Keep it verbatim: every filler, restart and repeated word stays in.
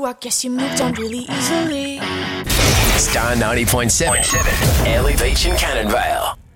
I guess you moved on really easily. Star ninety point seven, Airlie Beach in Cannonvale.